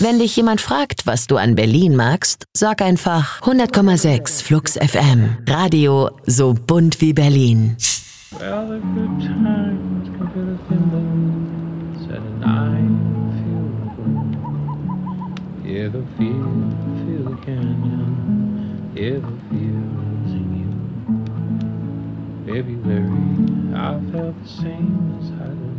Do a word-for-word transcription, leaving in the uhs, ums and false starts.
Wenn dich jemand fragt, was du an Berlin magst, sag einfach hundert Komma sechs Flux F M. Radio so bunt wie Berlin. Well, the good times can feel the feelings at night, feel the wind. Yeah, the feel, feel the canyon. Yeah, the feels in you. February, I felt the same as I did.